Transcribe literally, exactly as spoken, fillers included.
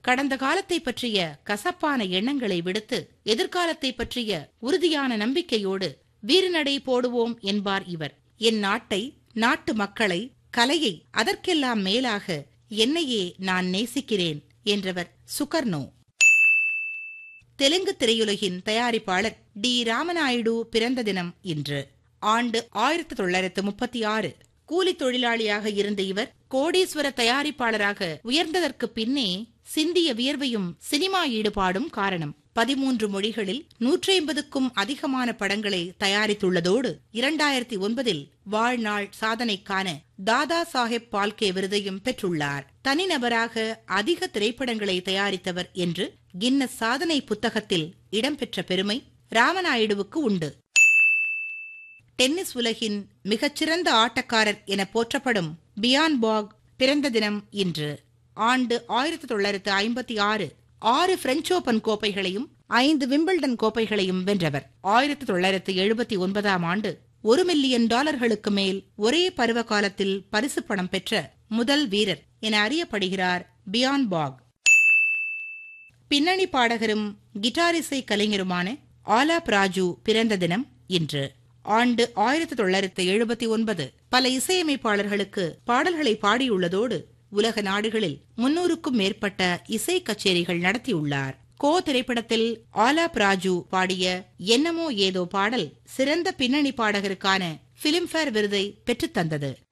கடந்த காலத்தை பற்றிய கசப்பான எண்ணங்களை விடுத்து எதிர்காலத்தை பற்றிய உறுதியான நம்பிக்கையோடு வீறுநடை போடுவோம் என்பார் இவர். என் நாட்டை, நாட்டு மக்களை, கலையை, அதற்கெல்லாம் மேலாக என்னையே நான் நேசிக்கிறேன் என்றவர் சுகர்ணோ. தெலுங்கு திரையுலகின் தயாரிப்பாளர் டி ராமநாயுடு பிறந்த தினம் இன்று. ஆண்டு ஆயிரத்தி தொள்ளாயிரத்து முப்பத்தி ஆறு. கூலி தொழிலாளியாக இருந்த இவர் கோடீஸ்வர தயாரிப்பாளராக உயர்ந்ததற்கு பின்னே சிந்திய வியர்வையும் சினிமா ஈடுபாடும் காரணம். பதிமூன்று மொழிகளில் நூற்றி ஐம்பதுக்கும் அதிகமான படங்களை தயாரித்துள்ளதோடு இரண்டாயிரத்தி ஒன்பதில் வாழ்நாள் சாதனைக்கான தாதா சாஹேப் பால்கே விருதையும் பெற்றுள்ளார். தனிநபராக அதிக திரைப்படங்களை தயாரித்தவர் என்று கின்னஸ் சாதனை புத்தகத்தில் இடம்பெற்ற பெருமை ராமநாயுடுவுக்கு உண்டு. டென்னிஸ் உலகின் மிகச்சிறந்த ஆட்டக்காரர் என போற்றப்படும் பியான் பாக் பிறந்த தினம் இன்று. ஆண்டு ஆயிரத்தி தொள்ளாயிரத்து ஐம்பத்தி ஆறு. ஆறு பிரெஞ்சு ஓபன் கோப்பைகளையும் ஐந்து விம்பிள்டன் கோப்பைகளையும் வென்றவர். ஆயிரத்தி தொள்ளாயிரத்து எழுபத்தி ஒன்பதாம் ஆண்டு ஒரு மில்லியன் டாலர்களுக்கு மேல் ஒரே பருவ காலத்தில் பரிசு பணம் பெற்ற முதல் வீரர் என அறியப்படுகிறார் பியான் பாக். பின்னணி பாடகரும் கிட்டாரிசை கலைஞருமான ஆலாப் ராஜு பிறந்த தினம் இன்று. ஆண்டு ஆயிரத்தி தொள்ளாயிரத்து எழுபத்தி ஒன்பது. பல இசையமைப்பாளர்களுக்கு பாடல்களை பாடியுள்ளதோடு உலக நாடுகளில் முன்னூறுக்கும் மேற்பட்ட இசை கச்சேரிகள் நடத்தியுள்ளார். கோ திரைப்படத்தில் ஆலாப் ராஜு பாடிய என்னமோ ஏதோ பாடல் சிறந்த பின்னணி பாடகருக்கான பிலிம்பேர் விருதை பெற்றுத்தந்தது.